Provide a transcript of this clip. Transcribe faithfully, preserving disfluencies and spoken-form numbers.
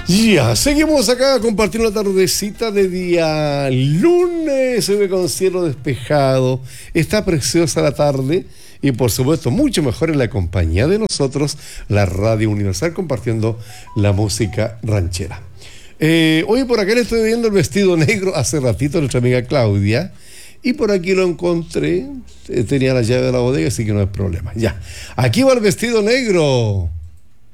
Ya, seguimos acá compartiendo la tardecita de día lunes, se ve con cielo despejado, está preciosa la tarde y por supuesto mucho mejor en la compañía de nosotros, la Radio Universal, compartiendo la música ranchera. Eh, hoy por acá le estoy viendo el vestido negro hace ratito a nuestra amiga Claudia y por aquí lo encontré, eh, tenía la llave de la bodega, así que no hay problema. Ya, aquí va el vestido negro.